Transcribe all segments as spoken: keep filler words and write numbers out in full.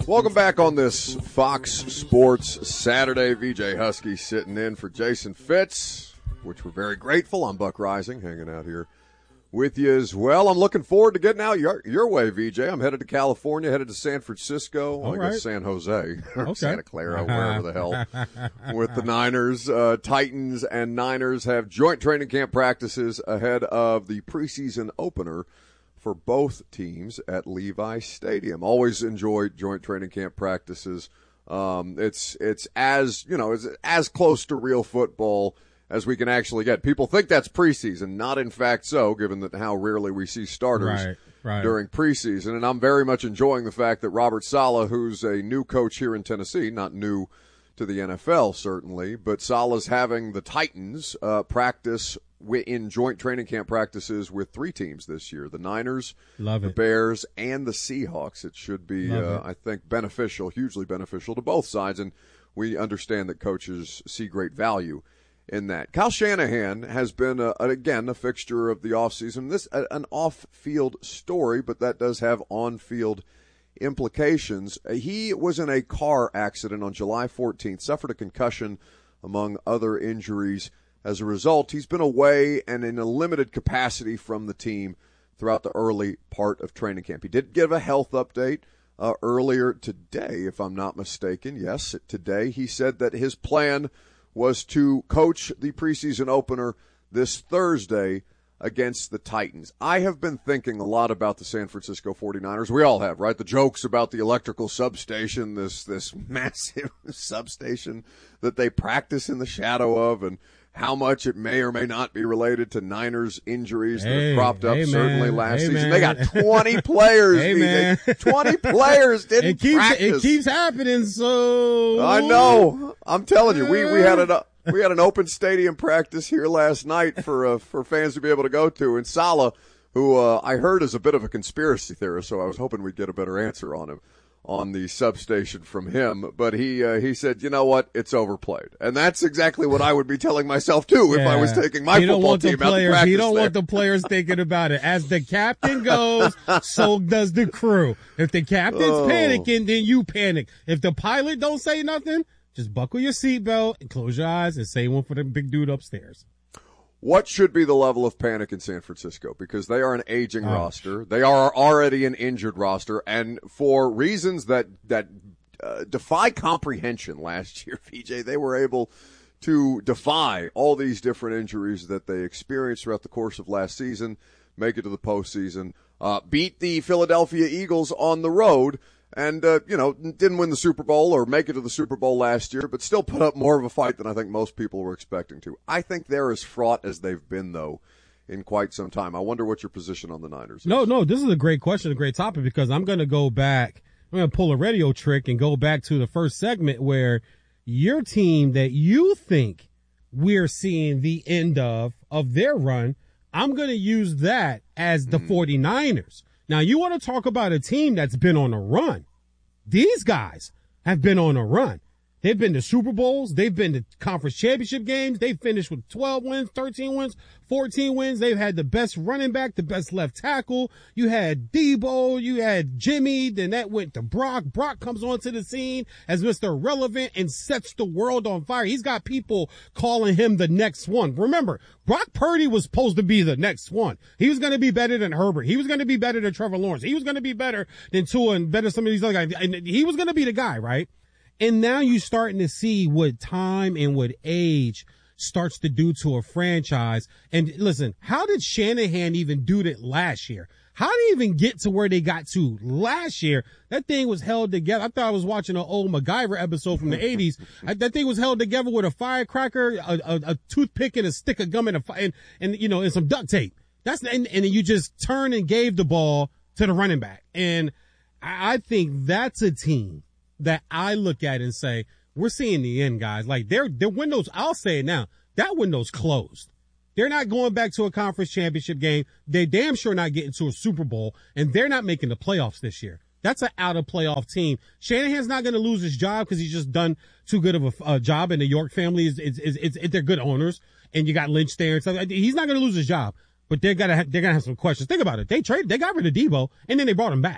Welcome back on this Fox Sports Saturday. V J Husky sitting in for Jason Fitz, which we're very grateful. I'm Buck Rising, hanging out here with you as well. I'm looking forward to getting out your, your way, V J. I'm headed to California, headed to San Francisco, well, I right. guess San Jose, or okay. Santa Clara, wherever the hell, with the Niners. Uh, Titans and Niners have joint training camp practices ahead of the preseason opener for both teams at Levi Stadium. Always enjoyed joint training camp practices. Um, it's it's as you know, it's as close to real football as we can actually get. People think that's preseason, not in fact so, given that how rarely we see starters right, right. during preseason. And I'm very much enjoying the fact that Robert Saleh, who's a new coach here in Tennessee, not new to the N F L certainly, but Saleh's having the Titans uh, practice in joint training camp practices with three teams this year, the Niners, Love the it. Bears, and the Seahawks. It should be, uh, I think, beneficial, hugely beneficial to both sides, and we understand that coaches see great value in that. Kyle Shanahan has been, uh, again, a fixture of the offseason. This uh, an off-field story, but that does have on-field implications. Uh, he was in a car accident on July fourteenth, suffered a concussion, among other injuries. As a result, he's been away and in a limited capacity from the team throughout the early part of training camp. He did give a health update uh, earlier today, if I'm not mistaken. Yes, today he said that his plan was to coach the preseason opener this Thursday against the Titans. I have been thinking a lot about the San Francisco forty-niners. We all have, right? The jokes about the electrical substation, this this massive substation that they practice in the shadow of, and how much it may or may not be related to Niners injuries that hey, have cropped up hey certainly man, last hey season. man. They got twenty players. hey they, man. twenty players didn't it keeps, practice. It keeps happening, so. I know. I'm telling you, we, we had an, we had an open stadium practice here last night for, uh, for fans to be able to go to. And Saleh, who, uh, I heard is a bit of a conspiracy theorist, so I was hoping we'd get a better answer on him. On the substation from him, but he uh, he said, you know what, it's overplayed, and that's exactly what I would be telling myself too if yeah. I was taking my he don't football want team the out players, to practice. He don't there. want the players thinking about it. As the captain goes, so does the crew. If the captain's Oh. panicking, then you panic. If the pilot don't say nothing, just buckle your seatbelt and close your eyes and say one for the big dude upstairs. What should be the level of panic in San Francisco? Because they are an aging Ouch. roster. They are already an injured roster. And for reasons that, that uh, defy comprehension last year, V J, they were able to defy all these different injuries that they experienced throughout the course of last season, make it to the postseason, uh, beat the Philadelphia Eagles on the road, and, uh, you know, didn't win the Super Bowl or make it to the Super Bowl last year, but still put up more of a fight than I think most people were expecting to. I think they're as fraught as they've been, though, in quite some time. I wonder what your position on the Niners is. No, no, this is a great question, a great topic, because I'm going to go back. I'm going to pull a radio trick and go back to the first segment where your team that you think we're seeing the end of, of their run, I'm going to use that as the mm. forty-niners. Now, you want to talk about a team that's been on a run. These guys have been on a run. They've been to Super Bowls. They've been to conference championship games. They finished with twelve wins, thirteen wins, fourteen wins. They've had the best running back, the best left tackle. You had Debo. You had Jimmy. Then that went to Brock. Brock comes onto the scene as Mister Relevant and sets the world on fire. He's got people calling him the next one. Remember, Brock Purdy was supposed to be the next one. He was going to be better than Herbert. He was going to be better than Trevor Lawrence. He was going to be better than Tua and better than some of these other guys. And he was going to be the guy, right? And now you're starting to see what time and what age starts to do to a franchise. And listen, how did Shanahan even do that last year? How did he even get to where they got to last year? That thing was held together. I thought I was watching an old MacGyver episode from the eighties. I, that thing was held together with a firecracker, a, a, a toothpick, and a stick of gum, and, a, and, and you know, and some duct tape. That's and, and you just turned and gave the ball to the running back. And I, I think that's a team that I look at and say, we're seeing the end, guys. Like their, their windows, I'll say it now, that window's closed. They're not going back to a conference championship game. They damn sure not getting to a Super Bowl, and they're not making the playoffs this year. That's an out of playoff team. Shanahan's not going to lose his job because he's just done too good of a, a job, and the York family is, is, is, is, is they're good owners, and you got Lynch there and stuff. He's not going to lose his job, but they're gonna, ha- they're gonna have some questions. Think about it. They traded, they got rid of Debo, and then they brought him back.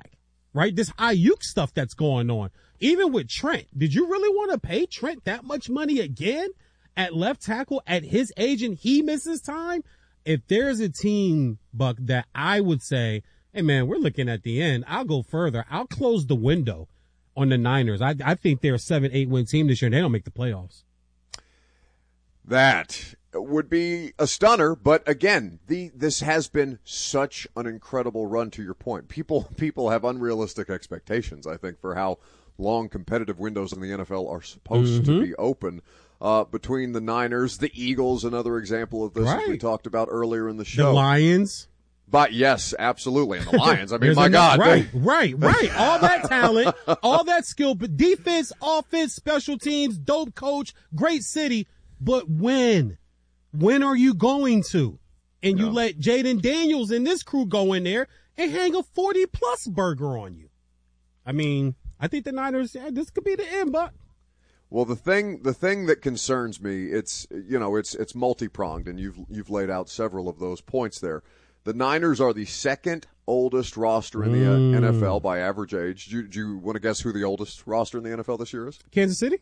right? This Ayuk stuff that's going on. Even with Trent, did you really want to pay Trent that much money again at left tackle at his age and he misses time? If there's a team, Buck, that I would say, hey, man, we're looking at the end. I'll go further. I'll close the window on the Niners. I, I think they're a seven, eight win team this year, and they don't make the playoffs. That would be a stunner, but again, the this has been such an incredible run. To your point, people people have unrealistic expectations, I think, for how long competitive windows in the N F L are supposed mm-hmm. to be open. Uh, between the Niners, the Eagles, another example of this, right. as we talked about earlier in the show. The Lions. But yes, absolutely. And the Lions, I mean, my God. Right, right, right. All that talent, all that skill, but defense, offense, special teams, dope coach, great city. But when? When are you going to? And you yeah. let Jaden Daniels and this crew go in there and hang a forty-plus burger on you. I mean, I think the Niners, yeah, this could be the end, Buck. Well, the thing, the thing that concerns me, it's, you know, it's, it's multi-pronged, and you've, you've laid out several of those points there. The Niners are the second oldest roster in the mm. N F L by average age. Do you, do you want to guess who the oldest roster in the N F L this year is? Kansas City?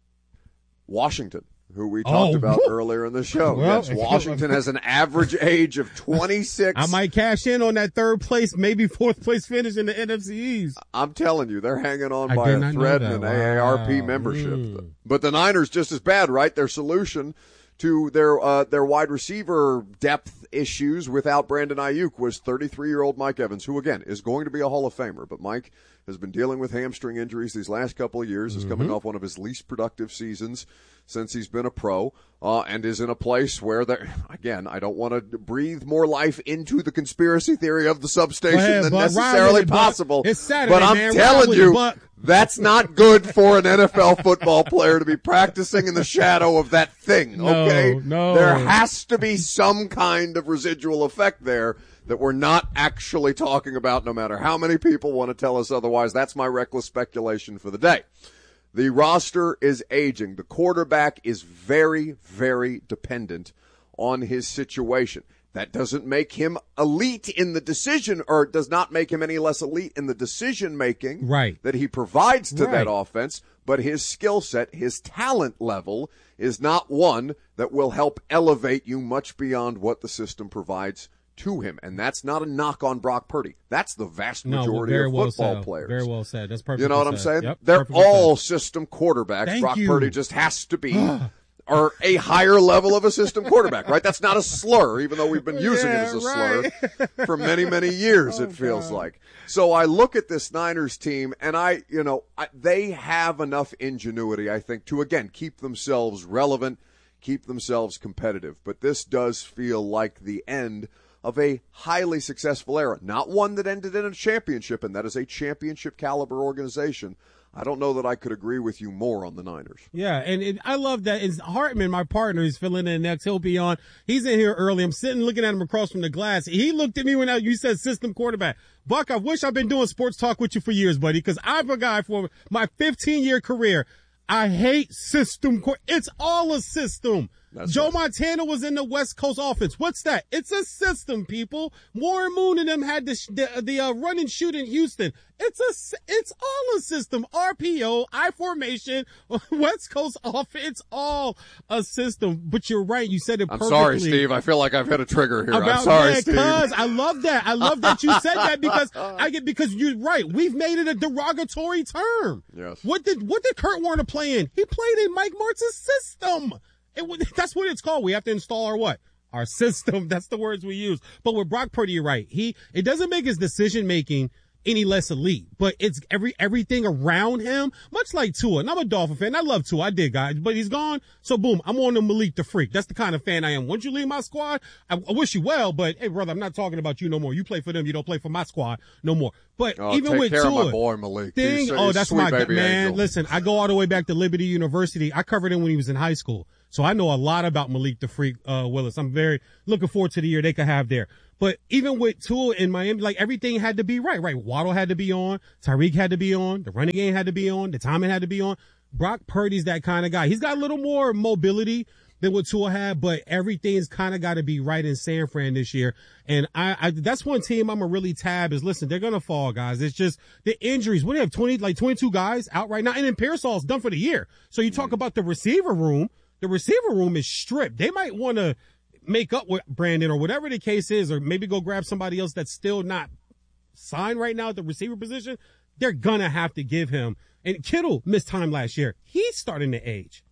Washington, who we talked oh, about whoop. earlier in the show. Well, yes, Washington has an average age of twenty-six. I might cash in on that third place, maybe fourth place finish in the N F C East. I'm telling you, they're hanging on I by a thread and an wow. A A R P membership. Mm. But the Niners just as bad, right? Their solution to their uh, their wide receiver depth issues without Brandon Ayuk was thirty-three-year-old Mike Evans, who, again, is going to be a Hall of Famer. But Mike has been dealing with hamstring injuries these last couple of years, is mm-hmm. coming off one of his least productive seasons since he's been a pro, uh, and is in a place where, again, I don't want to breathe more life into the conspiracy theory of the substation ahead, than necessarily possible. It's Saturday, but I'm man. telling you, that's not good for an N F L football player to be practicing in the shadow of that thing, okay? No, no. There has to be some kind of residual effect there that we're not actually talking about, no matter how many people want to tell us otherwise. That's my reckless speculation for the day. The roster is aging. The quarterback is very, very dependent on his situation. That doesn't make him elite in the decision, or does not make him any less elite in the decision making right. that he provides to right. that offense. But his skill set, his talent level is not one that will help elevate you much beyond what the system provides to him. And that's not a knock on Brock Purdy. That's the vast majority no, of well football said. players. Very well said. That's perfect. You know what I'm said. saying? Yep, They're all said. system quarterbacks. Thank Brock you. Purdy just has to be or a higher level of a system quarterback, right? That's not a slur, even though we've been using yeah, it as a right. slur for many, many years, oh, it feels God. like. So I look at this Niners team, and I, you know, I, they have enough ingenuity, I think, to, again, keep themselves relevant, keep themselves competitive. But this does feel like the end of a highly successful era, not one that ended in a championship, and that is a championship caliber organization. I don't know that I could agree with you more on the Niners. Yeah, and it, I love that. It's Hartman, my partner, is filling in next. He'll be on. He's in here early. I'm sitting looking at him across from the glass. He looked at me when I, you said system quarterback. Buck, I wish I've been doing sports talk with you for years, buddy, because I'm a guy for my fifteen-year career. I hate system. It's all a system. That's Joe right. Montana was in the West Coast offense. What's that? It's a system, people. Warren Moon and them had the the, the uh, run and shoot in Houston. It's a it's all a system. R P O, I formation, West Coast offense. It's all a system. But you're right. You said it I'm perfectly. I'm sorry, Steve. I feel like I've hit a trigger here. About, I'm sorry, yeah, Steve. Cause I love that. I love that you said that because I get because you're right. We've made it a derogatory term. Yes. What did what did Kurt Warner play in? He played in Mike Martz's system. It, that's what it's called. We have to install our what? Our system. That's the words we use. But with Brock Purdy, you're right. He, it doesn't make his decision making any less elite, but it's every, everything around him, much like Tua. And I'm a Dolphin fan. I love Tua. I did, guys, but he's gone. So boom, I'm on the Malik the Freak. That's the kind of fan I am. Once you leave my squad, I, I wish you well, but hey, brother, I'm not talking about you no more. You play for them. You don't play for my squad no more. But oh, even take with care Tua, of my boy Malik. Thing, he's, oh, he's that's sweet my baby man. angel. Listen, I go all the way back to Liberty University. I covered him when he was in high school. So I know a lot about Malik the Freak, uh, Willis. I'm very looking forward to the year they could have there. But even with Tua in Miami, like everything had to be right, right? Waddle had to be on. Tyreek had to be on. The running game had to be on. The timing had to be on. Brock Purdy's that kind of guy. He's got a little more mobility than what Tua had, but everything's kind of got to be right in San Fran this year. And I, I, that's one team I'm going to really tab is, listen, they're going to fall, guys. It's just the injuries. What do you have, twenty, like twenty-two guys out right now? And then Pearsall's done for the year. So you talk about the receiver room. The receiver room is stripped. They might want to make up with Brandon or whatever the case is, or maybe go grab somebody else that's still not signed right now at the receiver position. They're going to have to give him. And Kittle missed time last year. He's starting to age.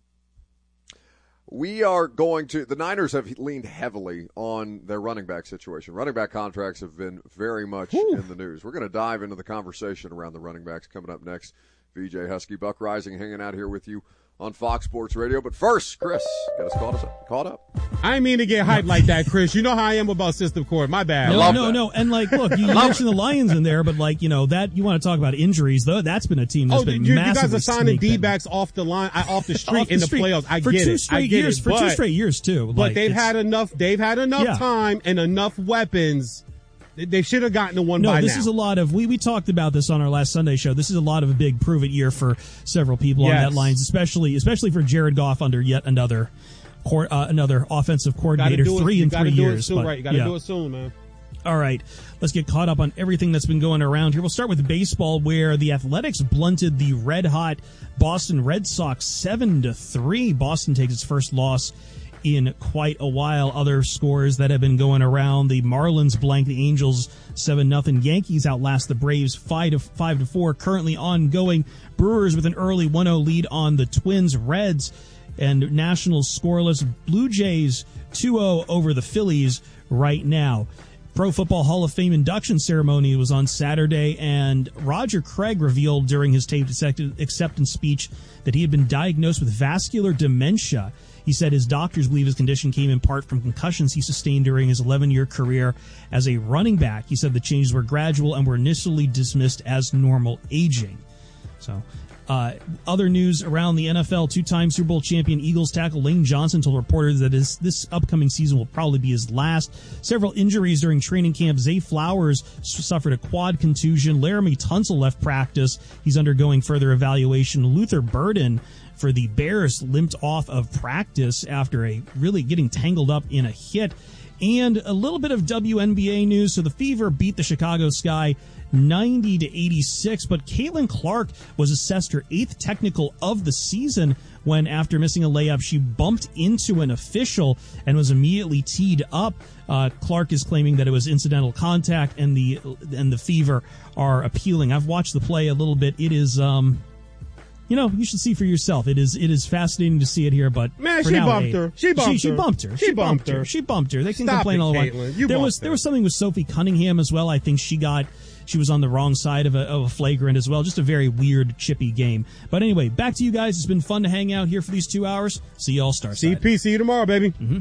We are going to – the Niners have leaned heavily on their running back situation. Running back contracts have been very much Whew. in the news. We're going to dive into the conversation around the running backs coming up next. V J Husky, Buck Rising hanging out here with you on Fox Sports Radio. But first, Chris, get us caught, us up, caught up. I didn't mean to get hyped like that, Chris. You know how I am about System Court. My bad. No, no, that. no. And, like, look, you mentioned the Lions in there, but, like, you know, that you want to talk about injuries, though. That's been a team that's oh, been you, massively you guys are signing sneaking. D-backs off the line, off the street off the in the street. playoffs. I for get two it. Straight I get years, it. For but, two straight years, too. But like, they've had enough, they've had enough yeah. time and enough weapons. They should have gotten the one no, by now. No, this is a lot of, we, we talked about this on our last Sunday show. This is a lot of a big prove it year for several people yes. on that lines, especially especially for Jared Goff under yet another court, uh, another offensive coordinator, three in three years. You got to do it soon, but, right? You got to yeah. do it soon, man. All right, let's get caught up on everything that's been going around here. We'll start with baseball, where the Athletics blunted the red-hot Boston Red Sox seven to three. Boston takes its first loss in quite a while. Other scores that have been going around: the Marlins blank the Angels seven nothing. Yankees outlast the Braves five to five to four. Currently ongoing. Brewers with an early one oh lead on the Twins. Reds and Nationals scoreless. Blue Jays two oh over the Phillies right now. Pro Football Hall of Fame induction ceremony was on Saturday, and Roger Craig revealed during his taped acceptance speech that he had been diagnosed with vascular dementia. He said his doctors believe his condition came in part from concussions he sustained during his eleven-year career as a running back. He said the changes were gradual and were initially dismissed as normal aging. So, uh, other news around the N F L, two-time Super Bowl champion Eagles tackle Lane Johnson told reporters that his, this upcoming season will probably be his last. Several injuries during training camp. Zay Flowers suffered a quad contusion. Laramie Tunsil left practice. He's undergoing further evaluation. Luther Burden for the Bears limped off of practice after a really getting tangled up in a hit. And a little bit of W N B A news. So the Fever beat the Chicago Sky ninety to eighty-six, but Caitlin Clark was assessed her eighth technical of the season when, after missing a layup, she bumped into an official and was immediately teed up. Uh, Clark is claiming that it was incidental contact, and the and the Fever are appealing. I've watched the play a little bit. It is um You know, you should see for yourself. It is it is fascinating to see it here, but man, for she, now, bumped hey, her. she bumped her. She, she bumped her. She, she bumped, bumped her. her. She bumped her. They can Stop complain it, all they Caitlin. want. You there bumped was her. there was something with Sophie Cunningham as well. I think she got she was on the wrong side of a, of a flagrant as well. Just a very weird, chippy game. But anyway, back to you guys. It's been fun to hang out here for these two hours. See you all Star C P, see you tomorrow, baby. Mm-hmm.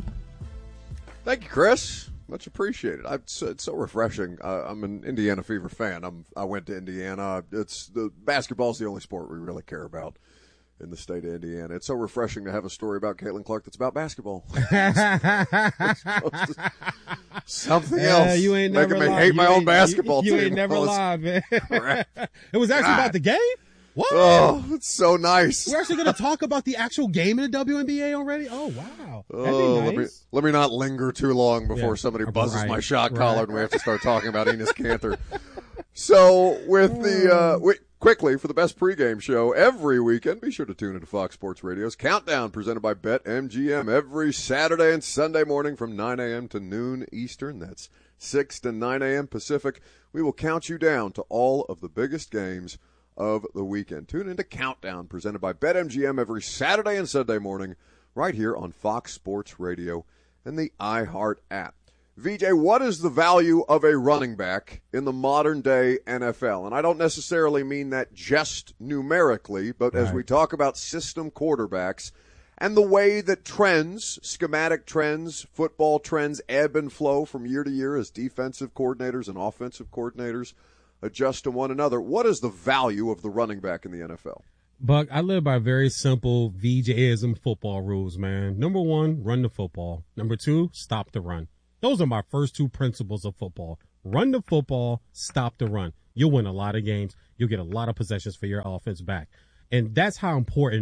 Thank you, Chris. Much appreciated. I, it's, it's so refreshing. Uh, I'm an Indiana Fever fan. I'm, I went to Indiana. It's the basketball's the only sport we really care about in the state of Indiana. It's so refreshing to have a story about Caitlin Clark that's about basketball. Something yeah, else. You ain't making never me lied. hate my you own basketball you, team. You ain't never lied, man. Correct. It was actually God. about the game? What? Oh, it's so nice. We're actually going to talk about the actual game in the W N B A already? Oh, wow. That'd oh, be nice. let me let me not linger too long before yeah. somebody buzzes right. my shot right. collar and we have to start talking about Enes Kanter. So, with the uh, wait, quickly for the best pregame show every weekend, be sure to tune into Fox Sports Radio's Countdown, presented by BetMGM, every Saturday and Sunday morning from nine a.m. to noon Eastern. That's six to nine a.m. Pacific. We will count you down to all of the biggest games of the weekend. Tune into Countdown, presented by BetMGM, every Saturday and Sunday morning, right here on Fox Sports Radio and the iHeart app. V J, what is the value of a running back in the modern-day N F L? And I don't necessarily mean that just numerically, but right. as we talk about system quarterbacks and the way that trends, schematic trends, football trends ebb and flow from year to year as defensive coordinators and offensive coordinators adjust to one another, what is the value of the running back in the N F L? Buck, I live by very simple V J-ism football rules, man. Number one, run the football. Number two, stop the run. Those are my first two principles of football. Run the football, stop the run. You'll win a lot of games. You'll get a lot of possessions for your offense back. And that's how important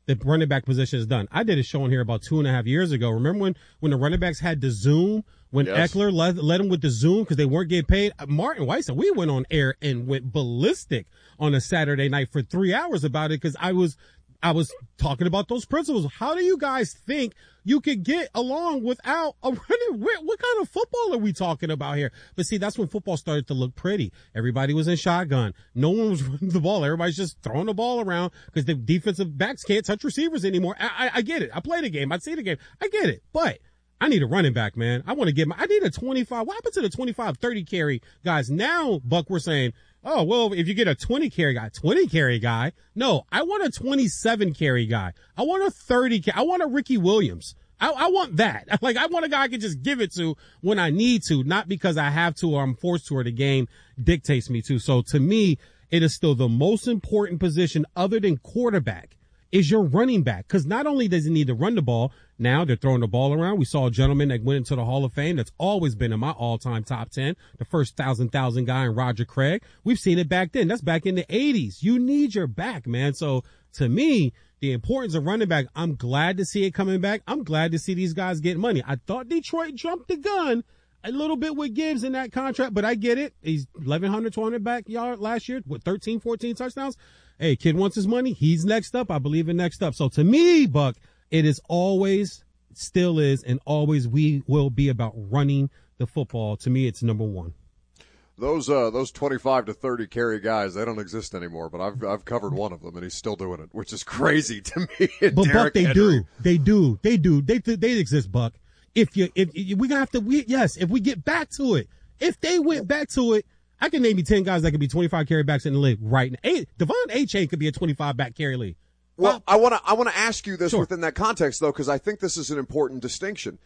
the running back position is done. I did a show on here about two and a half years ago. Remember when, when the running backs had the Zoom, when yes. Eckler led, led them with the Zoom because they weren't getting paid? Martin Weiss, we went on air and went ballistic on a Saturday night for three hours about it because I was, I was talking about those principles. How do you guys think you could get along without a running? What, what kind of football are we talking about here? But see, that's when football started to look pretty. Everybody was in shotgun. No one was running the ball. Everybody's just throwing the ball around because the defensive backs can't touch receivers anymore. I, I, I get it. I play the game. I see the game. I get it. But I need a running back, man. I want to get my, I need a twenty-five. What happened to the twenty-five, thirty carry guys? Now, Buck, we're saying, oh, well, if you get a twenty carry guy, twenty carry guy. No, I want a twenty-seven carry guy. I want a thirty. I want a Ricky Williams. I, I want that. Like, I want a guy I can just give it to when I need to, not because I have to or I'm forced to or the game dictates me to. So to me, it is still the most important position other than quarterback is your running back. Cause not only does he need to run the ball, now they're throwing the ball around. We saw a gentleman that went into the Hall of Fame that's always been in my all-time top ten, the first thousand thousand guy in Roger Craig. We've seen it back then. That's back in the eighties. You need your back, man. So to me, the importance of running back, I'm glad to see it coming back. I'm glad to see these guys getting money. I thought Detroit jumped the gun a little bit with Gibbs in that contract, but I get it. He's eleven hundred, twelve hundred back yard last year with thirteen, fourteen touchdowns. Hey, kid wants his money. He's next up. I believe in next up. So to me, Buck, it is always, still is, and always we will be about running the football. To me, it's number one. Those uh those twenty-five to thirty carry guys, they don't exist anymore, but I've I've covered one of them and he's still doing it, which is crazy to me. But Derrick Buck, they Henry. do. They do. They do. They they exist, Buck. If you if, if we have to we yes, if we get back to it. If they went back to it, I can name you ten guys that could be twenty-five carry backs in the league right now. A, Devon A-Chain could be a twenty-five back carry league. Well, well I want to I want to ask you this sure. within that context though, because I think this is an important distinction.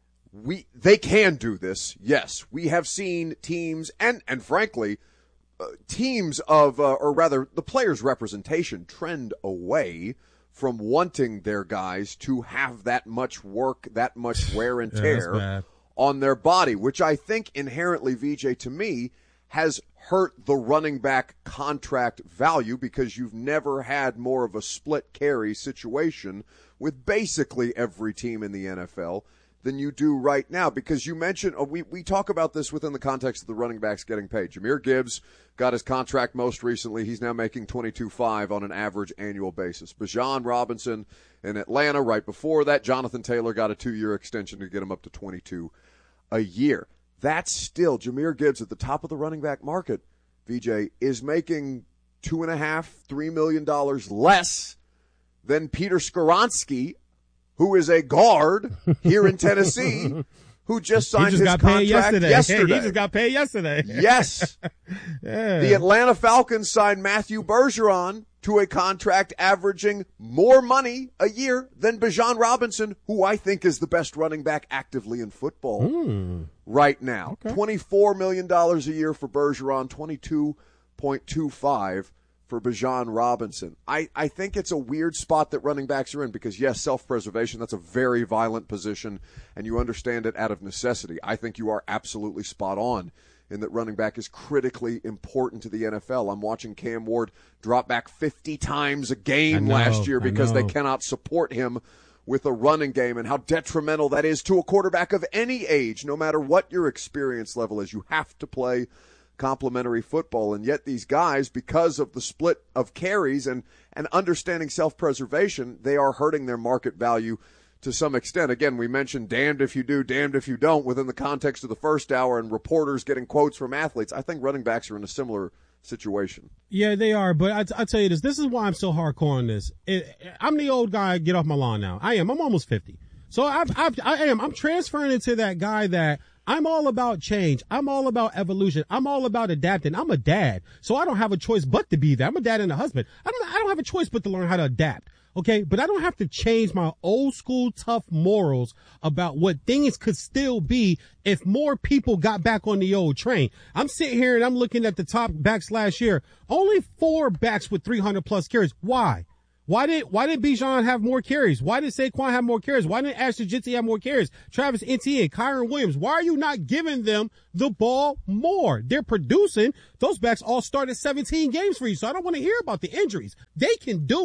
We they can do this. Yes, we have seen teams and and frankly, uh, teams of uh, or rather the players' representation trend away from wanting their guys to have that much work, that much wear and tear yeah, on their body, which I think inherently, V J, to me, has hurt the running back contract value because you've never had more of a split carry situation with basically every team in the N F L than you do right now. Because you mentioned, uh, we, we talk about this within the context of the running backs getting paid. Jahmyr Gibbs got his contract most recently. He's now making twenty-two five on an average annual basis. Bijan Robinson in Atlanta right before that. Jonathan Taylor got a two-year extension to get him up to twenty-two a year. That's still, Jahmyr Gibbs at the top of the running back market, V J, is making two and a half, three million dollars less than Peter Skoronski, who is a guard here in Tennessee, who just signed just his got contract paid yesterday. yesterday. Hey, he just got paid yesterday. Yes. Yeah. The Atlanta Falcons signed Matthew Bergeron to a contract averaging more money a year than Bijan Robinson, who I think is the best running back actively in football mm. right now. Okay. twenty-four million dollars a year for Bergeron, twenty-two point two five for Bijan Robinson. I, I think it's a weird spot that running backs are in because, yes, self-preservation, that's a very violent position, and you understand it out of necessity. I think you are absolutely spot on in that running back is critically important to the N F L. I'm watching Cam Ward drop back fifty times a game know, last year because they know. cannot support him with a running game, and how detrimental that is to a quarterback of any age, no matter what your experience level is. You have to play complementary football, and yet these guys, because of the split of carries and, and understanding self-preservation, they are hurting their market value to some extent. Again, we mentioned damned if you do, damned if you don't within the context of the first hour and reporters getting quotes from athletes. I think running backs are in a similar situation. Yeah, they are, but I, I tell you this, this is why I'm so hardcore on this. It, I'm the old guy, get off my lawn now. I am. I'm almost fifty. So I've, I've, I am. I'm transferring into that guy that I'm all about change. I'm all about evolution. I'm all about adapting. I'm a dad, so I don't have a choice but to be that. I'm a dad and a husband. I don't, I don't have a choice but to learn how to adapt. Okay, but I don't have to change my old school tough morals about what things could still be if more people got back on the old train. I'm sitting here and I'm looking at the top backs last year. Only four backs with three hundred plus carries. Why? Why did why did Bijan have more carries? Why did Saquon have more carries? Why didn't Ashton Jitty have more carries? Travis Etienne, Kyron Williams. Why are you not giving them the ball more? They're producing. Those backs all started seventeen games for you, so I don't want to hear about the injuries. They can do it.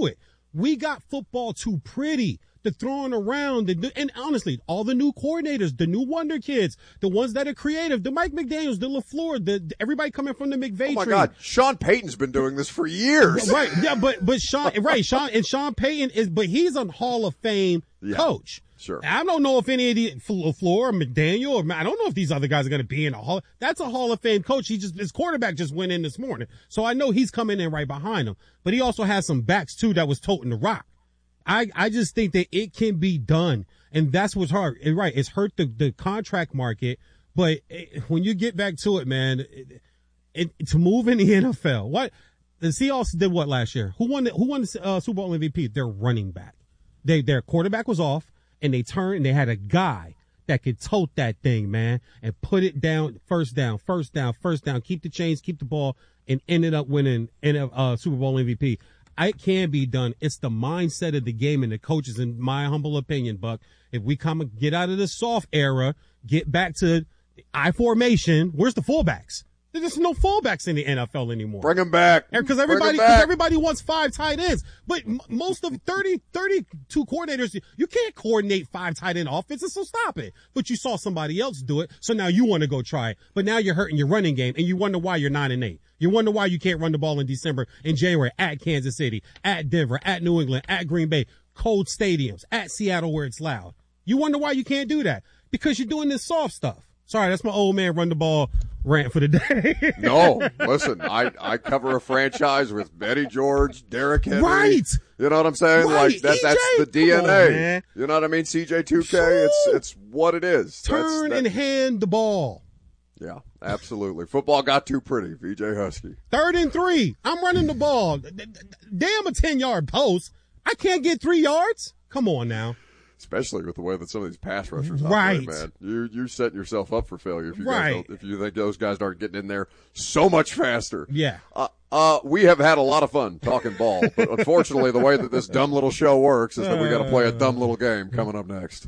We got football too pretty. The throwing around, and, and honestly, all the new coordinators, the new wonder kids, the ones that are creative, the Mike McDaniels, the LaFleur, the, the everybody coming from the McVay Oh my tree. God, Sean Payton's been doing this for years. Right, yeah, but but Sean, right, Sean and Sean Payton is, but he's a Hall of Fame Yeah, coach. sure. I don't know if any of the LaFleur or McDaniel, or I don't know if these other guys are going to be in a Hall. That's a Hall of Fame coach. He just his quarterback just went in this morning, so I know he's coming in right behind him. But he also has some backs too that was toting the rock. I, I just think that it can be done, and that's what's hard. And right, it's hurt the, the contract market, but it, when you get back to it, man, it, it, to move in the N F L, what the Seahawks did what last year? Who won? The, who won the uh, Super Bowl M V P? Their running back. They their quarterback was off, and they turned and they had a guy that could tote that thing, man, and put it down, first down, first down, first down, keep the chains, keep the ball, and ended up winning in a uh, Super Bowl M V P. It can be done. It's the mindset of the game and the coaches, in my humble opinion, Buck. If we come and get out of the soft era, get back to I formation, where's the fullbacks? There's no fullbacks in the N F L anymore. Bring them back. Because everybody, cause everybody wants five tight ends. But m- most of thirty, thirty-two coordinators, you can't coordinate five tight end offenses, so stop it. But you saw somebody else do it, so now you want to go try it. But now you're hurting your running game, and you wonder why you're nine and eight. You wonder why you can't run the ball in December and January at Kansas City, at Denver, at New England, at Green Bay, cold stadiums, at Seattle where it's loud. You wonder why you can't do that. Because you're doing this soft stuff. Sorry, that's my old man run the ball rant for the day. No, listen, I, I cover a franchise with Betty George, Derrick Henry. Right. You know what I'm saying? Right. Like that, E J, that's the D N A. on, man. You know what I mean? C J two K, Sure. it's, it's what it is. Turn that's, and that, hand the ball. Yeah, absolutely. Football got too pretty, V J Husky. Third and three. I'm running the ball. Damn a ten-yard post. I can't get three yards? Come on now. Especially with the way that some of these pass rushers Right. operate, man. You, you're setting yourself up for failure if you, Right. guys don't, if you think those guys aren't getting in there so much faster. Yeah. Uh, uh, we have had a lot of fun talking ball, but unfortunately the way that this dumb little show works is that we got to play a dumb little game coming up next.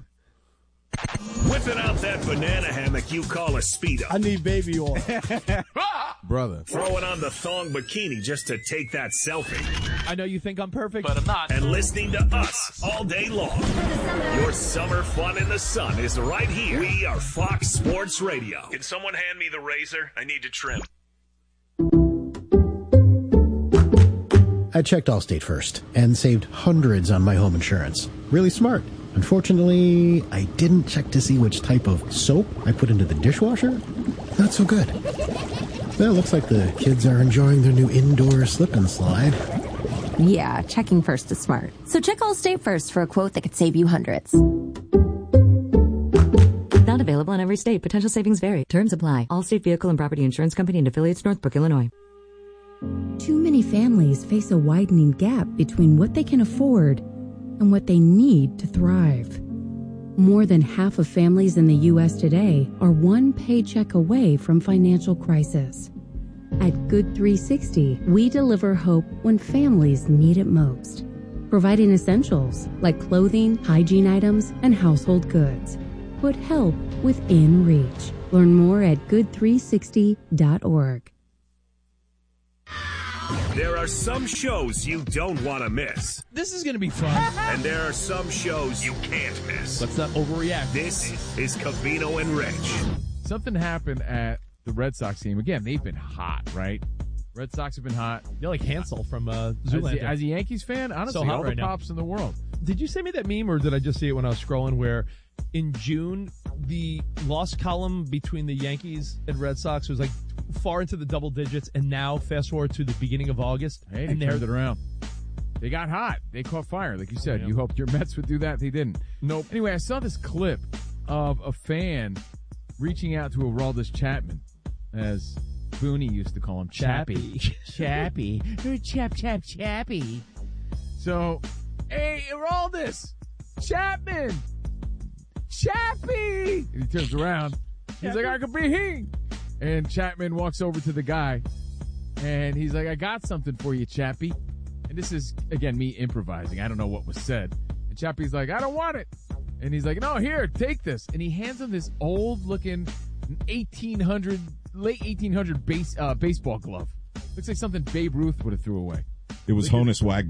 Whipping out that banana hammock you call a Speedo. I need baby oil. Brother. Throwing on the thong bikini just to take that selfie. I know you think I'm perfect, But I'm not. And listening to us all day long. Your summer fun in the sun is right here. We are Fox Sports Radio. Can someone hand me the razor? I need to trim. I checked Allstate first and saved hundreds on my home insurance. Really smart. Unfortunately, I didn't check to see which type of soap I put into the dishwasher. Not so good. Well, it looks like the kids are enjoying their new indoor slip and slide. Yeah, checking first is smart. So check Allstate first for a quote that could save you hundreds. Not available in every state. Potential savings vary. Terms apply. Allstate Vehicle and Property Insurance Company and affiliates, Northbrook, Illinois. Too many families face a widening gap between what they can afford and what they need to thrive. More than half of families in the U S today are one paycheck away from financial crisis. At Good three sixty, we deliver hope when families need it most, providing essentials like clothing, hygiene items, and household goods. Put help within reach. Learn more at good three sixty dot org. There are some shows you don't want to miss. this is going to be fun. And there are some shows you can't miss. Let's not overreact. This is Covino and Rich. Something happened at the Red Sox game. Again, they've been hot, right? Red Sox have been hot. You're like Hansel from uh, As, the, Zoolander. as a Yankees fan, honestly, So hot all right the now. props in the world. Did you send me that meme, or did I just see it when I was scrolling, where in June, the loss column between the Yankees and Red Sox was like far into the double digits, and now fast forward to the beginning of August, Hey, they and they're turned it around. They got hot. They caught fire. Like you said, Yeah. you hoped your Mets would do that. They didn't. Nope. Anyway, I saw this clip of a fan reaching out to Aroldis Chapman, as Booney used to call him, Chappy. Chappy. Chap, chap, Chappy. So, hey, Aroldis, Chapman, Chappy. And he turns around. He's like, I could be he. And Chapman walks over to the guy, and he's like, I got something for you, Chappy. And this is, again, me improvising. I don't know what was said. And Chappie's like, I don't want it. And he's like, no, here, take this. And he hands him this old-looking eighteen hundred, late eighteen hundred base, uh, baseball glove. Looks like something Babe Ruth would have threw away. It was Honus Wagner.